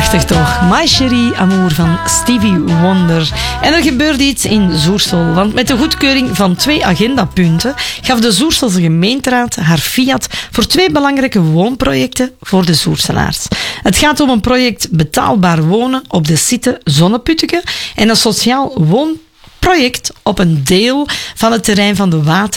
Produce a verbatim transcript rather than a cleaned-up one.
Prachtig toch? My Chérie Amour van Stevie Wonder. En er gebeurde iets in Zoersel, want met de goedkeuring van twee agendapunten gaf de Zoerselse gemeenteraad haar fiat voor twee belangrijke woonprojecten voor de Zoerselaars. Het gaat om een project betaalbaar wonen op de site Zonneputteke en een sociaal woonproject op een deel van het terrein van de Water